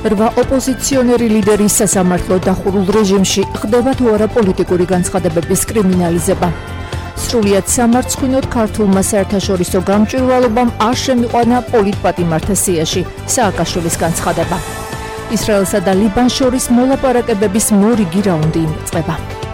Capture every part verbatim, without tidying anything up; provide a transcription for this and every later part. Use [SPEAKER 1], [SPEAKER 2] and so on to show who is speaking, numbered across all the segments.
[SPEAKER 1] რვა ოპოზიციონერი ლიდერის სასამართლო დახურულ რეჟიმში ხდება თუ არა პოლიტიკური განცხადებების კრიმინალიზება. სრულიად სამარცხვინოდ ქართულმა საერთაშორისო გამჭვირვალობამ არ შემიყვანა პოლიტპატიმართა სიაში სააკაშვილის განცხადება. ისრაელსა და ლიბანს შორის მოლაპარაკებების მორიგი რაუნდი იწყება.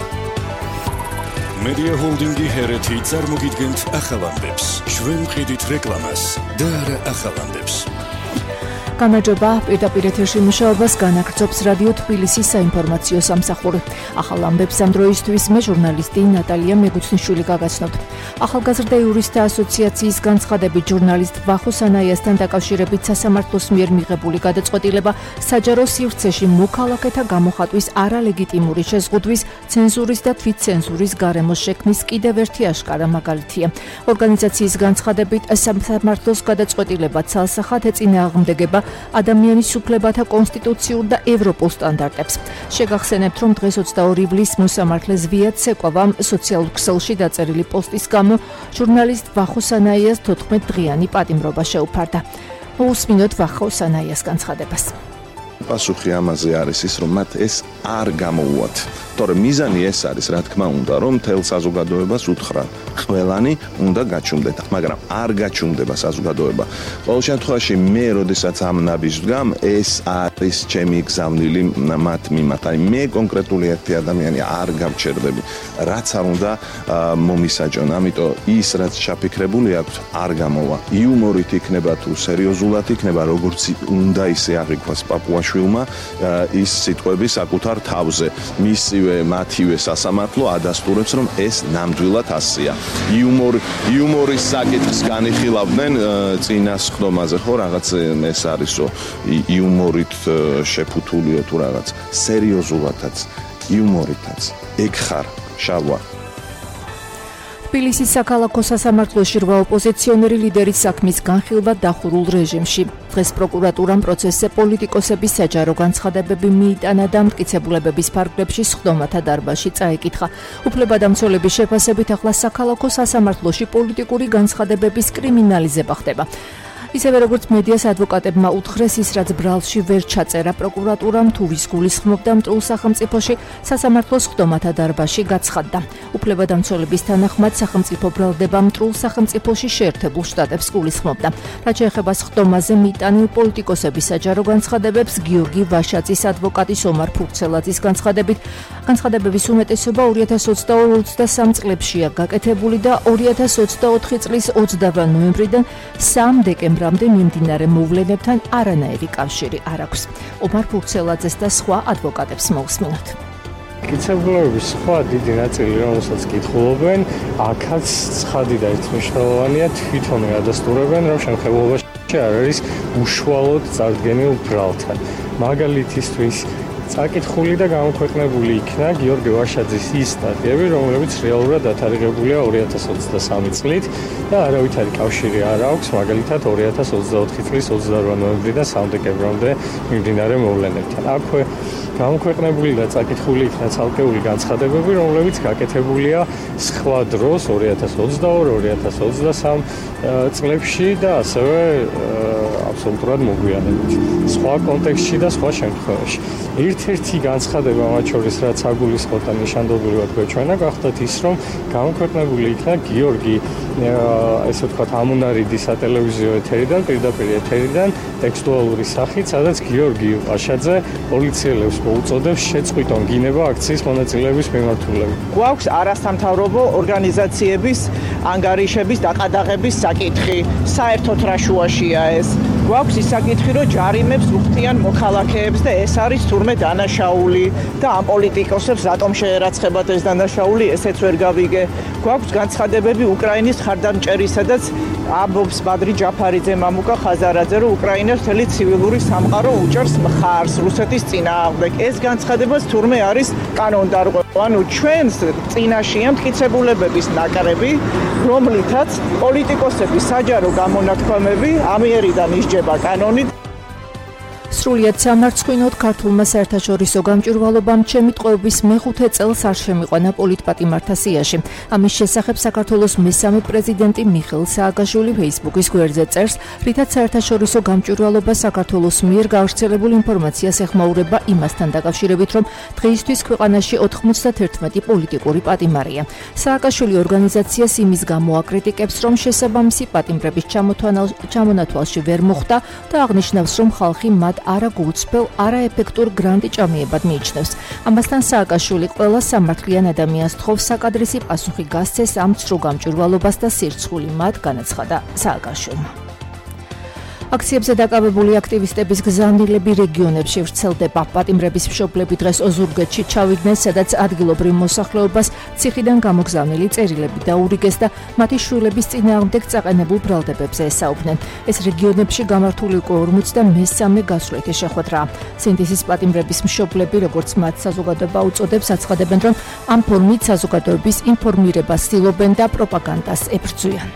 [SPEAKER 2] Media Holdingi ჰერეთი წარმოგიდგენთ ახალამდებს. ჩვენ ვყიდით რეკლამას და არა ახალამდებს.
[SPEAKER 1] გამარჯობა, პირდაპირ ეთერში მუშაობას განაგრძობს რადიო თბილისის საინფორმაციო სამსახური. ახალ ამბებს ამ დროისთვის მე ჟურნალისტი ნატალია მეგუცნიშვილი გაგაცნობთ. ახალგაზრდა იურისტთა ასოციაციის განცხადებით ჟურნალისტ ვახო სანაიასთან დაკავშირებით სასამართლოს მიერ მიღებული გადაწყვეტილება საჯარო სივრცეში მოქალაქეთა გამოხატვის არალეგიტიმური შეზღუდვის, ცენზურის და თვითცენზურის გარემოს შექმნის კიდევ ერთი აშკარა მაგალითია. ორგანიზაციის განცხადებით სასამართლოს გადაწყვეტილება ცალსახად ეწინააღმდეგება ადამიანის უფლებათა კონსტიტუციურ და ევროპულ სტანდარტებს. შეგახსენებთ, რომ დღეს ოცდაორი ივლისს მოსამართლეს ვია ცეკვავამ სოციალურ ქსელში დაწერილი პოსტის გამო ჟურნალისტ ვახო სანაიას თოთხმეტ დღიანი პატიმრობა შეუფარდა. მოусმინოთ ვახო სანაიას განცხადებას.
[SPEAKER 3] პასუხი ამაზე არის ის, რომ მათ ეს არ გამოუვათ. თორემ მიზანი ეს არის, რა თქმა უნდა, რომ მთელ საზოგადოებას უთხრა, ყველანი უნდა გაჩუმდეთ, მაგრამ არ გაჩუმდება საზოგადოება. ყოველ შემთხვევაში მე, როდესაც ამ ნაბიჯს ვდგამ, ეს არის ჩემი გზავნილი მათ მიმართ. აი მე კონკრეტული ერთი ადამიანი არ გავჩერდები, რაც არ უნდა მომისაჯონ. ამიტომ ის, რაც ჩაფიქრებული აქვს, არ გამოვა. იუმორით იქნება თუ სერიოზულად იქნება, როგორც უნდა ისე აღიქვას პაპუაშვილმა ის სიტყვები საკუთარ თავზე. მისივე მათივე სასამართლო ადასტურებს, რომ ეს ნამდვილად ასეა. იუმორი იუმორის საკითხს განიხილავდნენ წინა სხდომაზე, ხო, რაღაც ეს არისო, იუმორით შეფუთულიო თუ რაღაც, სერიოზულადაც, იუმორითაც. ეგ ხარ, შალვა.
[SPEAKER 1] თბილისის საქალაქო სასამართლოში რვა ოპოზიციონერი ლიდერის საქმის განხილვა დახურულ რეჟიმში. დღეს პროკურატურამ პროცესზე პოლიტიკოსების საჯარო განცხადებები მიიტანა და მტკიცებულებების ფარგლებში სხდომათა დარბაზში წაეკითხა. უფლებადამცველების შეფასებით ახლა საქალაქო სასამართლოში პოლიტიკური განცხადებების კრიმინალიზება ხდება. ისევე როგორც მედიას ადვოკატებმა უთხრეს, ის რაც ბრალში ვერ ჩაწერა პროკურატურამ თუ ვის გულისხმობდა მტრულ სახელმწიფოში, სასამართლოს სხდომათა დარბაზში გაცხადდა. უფლებადამცველების თანახმად სახელმწიფო ბრალდება მტრულ სახელმწიფოში შეერთებულ შტატებს გულისხმობდა. რაც შეეხება სხდომაზე მიტანილ პოლიტიკოსების საჯარო განცხადებებს, გიორგი ვაშაძის ადვოკატის ომარ ფურცელაძის განცხადებით, განცხადებების უმეტესობა ორი ათას ოცდაორი ოცდასამ წლებშია გაკეთებული და ორი ათას ოცდაოთხი წლის ოცდავა ნოემბრიდან სამ დეკემბრამდე რამდე მიმდინარე მოვლენებთან არანაირი კავშირი არ აქვს. ომარ ფურცელაძეს და სხვა ადვოკატებს მოусმინოთ.
[SPEAKER 4] მტკიცებულებების სხვა დიდი ნაწილი, რომელსაც კითხულობენ, აქაც ცხადი და ერთმნიშვნელოვანია, თვითონ ადასტურებენ, რომ შემთხვევაში არ არის უშუალოდ წარდგენილ ბრალთან. მაგალითისთვის წაკითხული და გამოქვეყნებული იქნა გიორგი ვაშაძის ის სტატიები, რომლებიც რეალურად დათარიღებულია ორი ათას ოცდასამი წლით და არავითარი კავშირი არ აქვს, მაგალითად ორი ათას ოცდაოთხი წლის ოცდარვა ნოემბრიდან სამ დეკემბრამდე მიმდინარე მოვლენებთან. აქვე გამოქვეყნებული და წაკითხული იქნა ცალკეული განცხადებები, რომლებიც გაკეთებულია სხვა დროს ორი ათას ოცდაორი ორი ათას ოცდასამ წლებში და ასევე აბსოლუტურად მოგვიანებით. სხვა კონტექსტში და სხვა შემთხვევაში. ერთ-ერთი განცხადება მათ შორის, რაც აგულისხმოთ და ნიშანდობლივად გვეჩვენა, გახდათ ის, რომ გამოქვეყნებული იქნა გიორგი, ესე ვთქვათ, ამონარიდი სატელევიზიო ეთერიდან, პირდაპირ ეთერიდან, ტექსტუალური სახით, სადაც გიორგი ვაშაძე პოლიციელებს მოუწოდებს შეწყვიტონ გინება აქციის მონაწილეების მიმართულებით.
[SPEAKER 5] გვაქვს არასამთავრობო ორგანიზაციების ანგარიშების დაყადაღების საკითხი. საერთოდ რა შუაშია ეს? გვაქვს ის საკითხი, რომ ჯარიმებს უხდიან მოქალაქეებს და ეს არის თურმე დანაშაული და ამ პოლიტიკოსებს რატომ შეერაცხებათ ეს დანაშაული, ესეც ვერ გავიგე. გვაქვს განცხადებები უკრაინის ხარდამჭერის, სადაც ამბობს ბადრი ჯაფარიძე, მამუკა ხაზარაძე, რომ უკრაინას მთელი ცივილური სამყარო უჭერს მხარს რუსეთის წინააღმდეგ. ეს განცხადებაც თურმე არის კანონდარღვევა. ანუ ჩვენს წინაშია მტკიცებულებების ნაკრები, რომლითაც პოლიტიკოსების საჯარო გამონათქვამები ამიერიდან ისჯება კანონით.
[SPEAKER 1] სრულიად სამარცხვინოდ ქართულმა საერთაშორისო გამჭვირვალობამ ჩემი ტყვეობის მეხუთე წელს არ შემიყვანა პოლიტპატიმართა სიაში. ამის შესახებ საქართველოს მესამე პრეზიდენტი მიხეილ სააკაშვილი ფეისბუქის გვერდზე წერს, რითაც საერთაშორისო გამჭვირვალობა საქართველოს მიერ გავრცელებულ ინფორმაციას ეხმაურება იმასთან დაკავშირებით, რომ დღეისთვის ქვეყანაში ოთხმოცდაერთი პოლიტიკური პატიმარია. სააკაშვილი ორგანიზაციას იმის გამო აკრიტიკებს, რომ შესაბამისი პატიმრების ჩამონათვალში ვერ მოხვდა და აღნიშნავს, რომ ხალხი მათ არაგულწრფელ, არაეფექტურ გრანტიჭამიებად მიიჩნევს. ამასთან სააკაშვილი ყველა სამართლიან ადამიანს თხოვს საკადრისი პასუხი გასცეს ამ ცრუ გამჭვირვალობას და სირცხული მათ, განაცხადა სააკაშვილმა. აქციებზე დაკავებული აქტივისტების გზავნილები რეგიონებში ვრცელდება. პატიმრების მშობლები დღეს ოზურგეთში ჩავიდნენ, სადაც ადგილობრივ მოსახლეობას ციხიდან გამოგზავნილი წერილები დაურიგეს და მათი შვილების წინააღმდეგ წაყენებულ ბრალდებებზე ესაუბნენ. ეს რეგიონებში გამართული უკვე ორმოცდამესამე გასვლითი შეხვედრაა. სინდისის პატიმრების მშობლები, როგორც მათ საზოგადოება უწოდებს, აცხადებენ, რომ ამ ფორმით საზოგადოების ინფორმირებას ცდილობენ და პროპაგანდას ებრძვიან.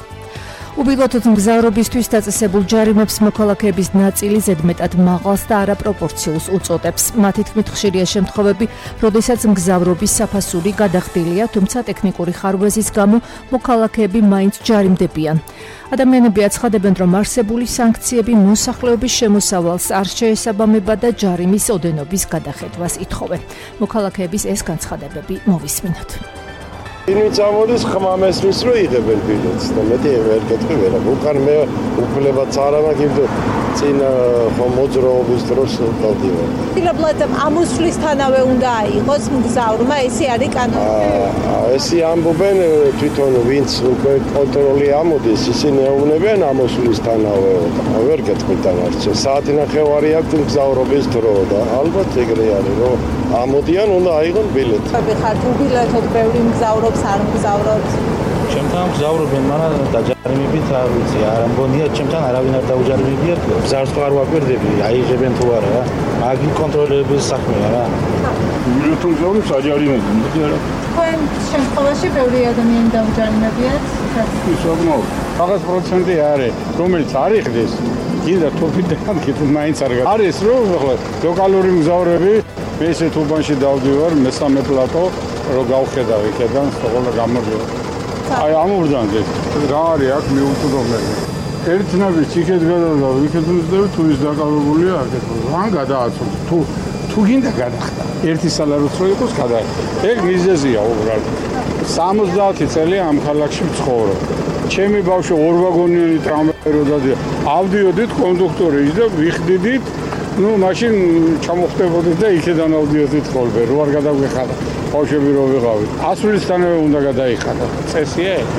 [SPEAKER 1] უბილოთოთ მგზავრობისთვის დაწესებულ ჯარიმებს მოქალაქეების ნაწილი ზედმეტად მაღალს და არაპროპორციულს უწოდებს. მათი თქმით, ხშირია შემთხვევები, როდესაც მგზავრობის საფასური გადახდილია, თუმცა ტექნიკური ხარვეზის გამო მოქალაქეები მაინც ჯარიმდებიან. ადამიანები აცხადებენ, რომ არსებული სანქციები მოსახლეობის შემოსავალს არ შეესაბამება და ჯარიმის ოდენობის გადახედვას ითხოვენ. მოქალაქეების ეს განცხადებები მოვისმინოთ.
[SPEAKER 6] ვინც ამოდის ხმამესმის რო იღებენ ბილეთს და მეტი ვერ გეტყვი ვერა. უკან მე უფლებაც არ მაქვს, იმიტომ წინ ხომ მოძრაობის დროს დავდივარ.
[SPEAKER 7] ფილებლად ამოსვლისთანავე უნდა აიღოს მგზავრმა, ესე არის კანონი.
[SPEAKER 6] აა ესე ამბობენ თვითონ ვინც უკვე კონტროლი ამოდის, ისინი ეუბნებიან ამოსვლისთანავე. ვერ გეტყვი თანარჩე. საათი ნახევარი აქვს მგზავრობის დრო და ალბათ ეგრე არის, რომ ამოდიან, უნდა აიღონ ბილეთი.
[SPEAKER 7] ხართ უბილეთოთ ბევრი მგზავრობს არ მგზავრობთ.
[SPEAKER 8] ჩემთან მგზავრობენ, მაგრამ დაჯარიმებით არ ვიცი, არ ამგონია ჩემთან არავინ არ დაუჯარიმებია. მგზავრს არ ვაკვირდები, აიღებენ თუ არა რა. მაგი კონტროლერების საქმეა რა.
[SPEAKER 9] უბილეთო მგზავრობს აჯარიმებენ, მეტი არა.
[SPEAKER 7] თქვენ შემთხვევაში ბევრი ადამიანი დაუჯარიმებიათ?
[SPEAKER 9] საკმაოდ. რაღაც პროცენტი არის, რომელიც არ იხდეს. კიდე თურქეთთან კიდე მაინც არ გაქვს. არის რომ ახლა ლოკალური მგზავრები მე ესე თუბანში დავდივარ, მესამე პლატო რო გავხედავ იქიდან, სწორად გამოდიო. აი ამურდანზე რა არის აქ მიუწვდომელი. ერთი ნაბიჯი იქეთ გადავიდა, იქეთ მისდევი თუ ის დაკავებულია აქეთ. რან გადააცვო თუ თუ გინდა გადახდა. ერთი სალაროც რო იყოს გადაახდა. ეგ მიზეზია უბრალოდ. სამოცდაათი წელი ამ ქალაქში ვცხოვრობ. ჩემი ბავშვი ორ ვაგონიანი ტრამვაი რო დადია. ავდიოდით კონდუქტორი და ვიხდიდით, ну, მაშინ ჩამოხდებოდით და იქიდან ავდიოდით ხოლმე, რო არ გადაგვეხარა. ბავშვები რო ვიყავით. ასვლისთანავე უნდა გადაიხადა. წესია ეგ.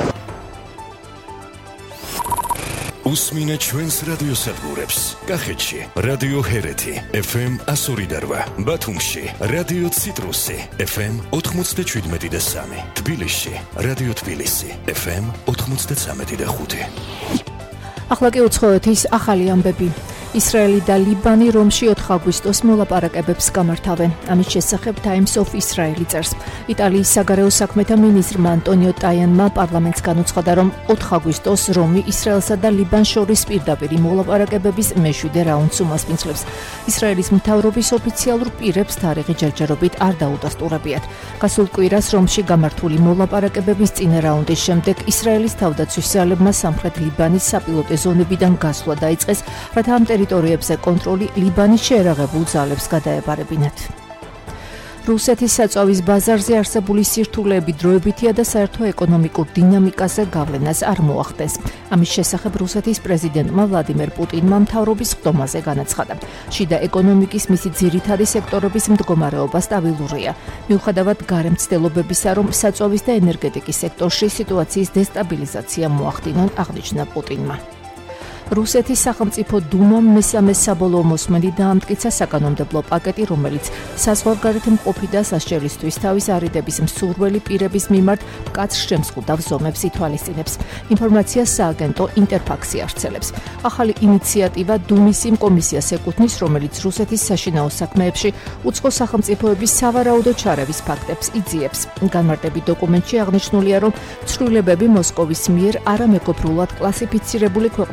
[SPEAKER 2] უსმინეთ ჩვენს რადიოსადგურებს. კახეთში რადიო ჰერეთი ეფ ემ ასორი და რვა, ბათუმში რადიო ციტრუსი ეფ ემ ოთხმოცდაშვიდმეტი და სამი, თბილისში რადიო თბილისი ეფ ემ ოთხმოცდაცამეტი და ხუთი.
[SPEAKER 1] ახლა კი უცხოეთის ახალი ამბები. ისრაელი და ლიბანი რომში ოთხ აგვისტოს მოლაპარაკებებს გამართავენ. ამის შესახებ Times of Israel წერს. იტალიის საგარეო საქმეთა მინისტრმა ანტონიო ტაიანმა პარლამენტს განუცხადა, რომ ოთხ აგვისტოს რომი ისრაელსა და ლიბანს შორის პირდაპირი მოლაპარაკებების მეშვიდე რაუნდს უმასპინძლებს. ისრაელის მთავრობის ოფიციალურ პირებს თარიღი ჯერჯერობით არ დაუდასტურებიათ. გასულ კვირას რომში გამართული მოლაპარაკებების წინა რაუნდის შემდეგ ისრაელის თავდაცვის ძალებმა სამხრეთ ლიბანის საპილოტე ზონებიდან გასვლა დაიწყეს, რათა ამ ტერიტორიებზე კონტროლი ლიბანის შეერაღებულ ძალებს გადაეპარებინათ. რუსეთის საწვავის ბაზარზე არსებული სირთულეები დროებითია და საერთო ეკონომიკურ დინამიკაზე გავლენას არ მოახდენს. ამის შესახებ რუსეთის პრეზიდენტმა ვლადიმერ პუტინმა მთავრობის ხდომაზე განაცხადა. შიდა ეკონომიკის მისი ძირითადი სექტორების მდგომარეობა სტაბილურია. მიუხედავად გარე მცდელობებისა, რომ საწვავის და ენერგეტიკის სექტორში სიტუაციის დესტაბილიზაცია მოახდინონ, აღნიშნა პუტინმა. რუსეთის სახელმწიფო დუმამ მესამე საბოლოო მოსმენი დაამტკიცა საკანონმდებლო პაკეტი, რომელიც საზღვარგარეთ მყოფი და სასჯელისთვის თავის არიდების მსურველი პირების მიმართ მკაცრ შემზღუდავ ზომებს ითვალისწინებს. ინფორმაციას სააგენტო ინტერფაქსი არსებობს. ახალი ინიციატივა დუმის იმ კომისიას ეკუთვნის, რომელიც რუსეთის საშინაო საქმეებში უცხო სახელმწიფოების სავარაუდო ჩარევის ფაქტებს იძიებს. განმარტებით დოკუმენტში აღნიშნულია, რომ ცვლილებები მოსკოვის მიერ არამეგობრულად კლასიფიცირებული ქვეყნების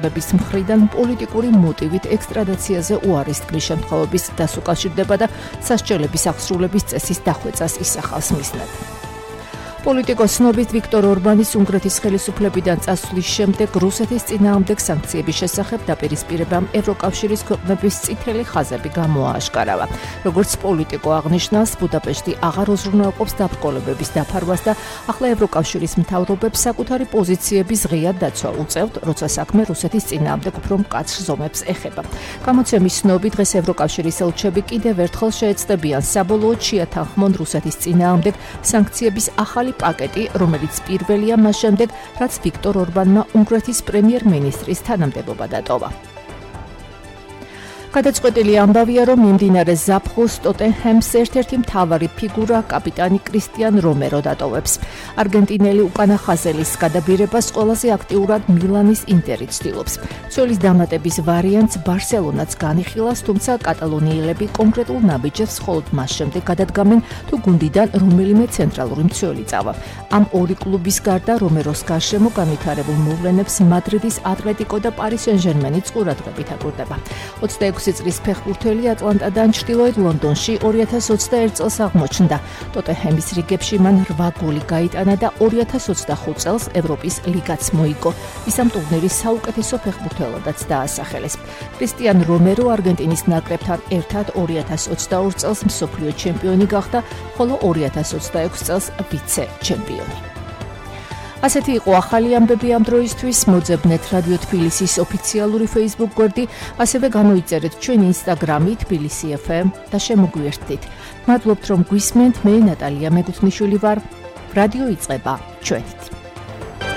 [SPEAKER 1] მხრიდან პოლიტიკური მოტივით ექსტრადაციაზე უარის თქმის შემთხვევების დასუკავშირდება და სასჯელების აღსრულების წესის დახვეწას ისახავს მისნად. პოლიტიკოს ცნობით ვიქტორ ორბანის უნგრეთის ხელისუფლებიდან წასვლის შემდეგ რუსეთის წინააღმდეგ სანქციების შესახებ დაპირისპირებამ ევროკავშირის ქვეყნების წითელი ხაზები გამოააშკარავა. როგორც პოლიტიკო აღნიშნავს, ბუდაპეშტი აღარ უზრუნველყოფს დაბრკოლებების დაფარვას და ახლა ევროკავშირის მთავრობებს საკუთარი პოზიციების ღია დაცვა უწევთ, როცა საქმე რუსეთის წინააღმდეგ უფრო მკაცრ ზომებს ეხება. გამოცემის ცნობით დღეს ევროკავშირის ელჩები კიდევ ერთხელ შეეცდებიან საბოლოოდ შეათანხმონ რუსეთის წინააღმდეგ სანქციების ახალი პაკეტი, რომელიც პირველია მას შემდეგ, რაც ვიქტორ ორბანმა უნგრეთის პრემიერ-მინისტრის თანამდებობა დატოვა. გადაწყვეტილი ამბავია, რომ მიმდინარე ზაფხულს ტოტენჰემს ერთ-ერთი მთავარი ფიგურა კაპიტანი კრისტიან რომერო დატოვებს. არგენტინელი უკანა ხაზელის გადაბირებას ყველაზე აქტიურად მილანის ინტერი ცდილობს. ცოლის დამატების ვარიანტს ბარსელონაც განიხილავს, თუმცა კატალონიელები კონკრეტულ ნაბიჯებს მხოლოდ მას შემდეგ გადადგამენ, თუ გუნდიდან რომელიმე ცენტრალური მცველი წავა. ამ ორი კლუბის გარდა რომეროს გარშემო განვითარებულ მოვლენებს მადრიდის ატლეტიკო და პარი სენ-ჟერმენიც ყურადღებით აკურდება. ოცდაექვსი წლის ფეხბურთელი ატლანტადან ჩრდილოეთ ლონდონში ორი ათას ოცდაერთ წელს აღმოჩნდა. ტოტენჰემის რიგებში მან რვა გოლი გაიტანა და ორი ათას ოცდახუთ წელს ევროპის ლიგაც მოიგო. ის ამ ტურნირის საუკეთესო ფეხბურთელადაც დაასახელეს. კრისტიან რომერო არგენტინის ნაკრებთან ერთად ორი ათას ოცდაორ წელს მსოფლიო ჩემპიონი გახდა, ხოლო ორი ათას ოცდაექვსი წელს ვიცე ჩემპიონი. ასეთი იყო ახალი ამბები ამ დროისთვის. მოძებნეთ რადიო თბილისის ოფიციალური Facebook გვერდი, ასევე გამოიწერეთ ჩვენი Instagram-ი თბილისი ეფ ემ და შემოგვიერთდით. მადლობთ რომ გვისმენთ, მე ნატალია მეგუთნიშვილი ვარ. რადიო იწყება ჩვენით.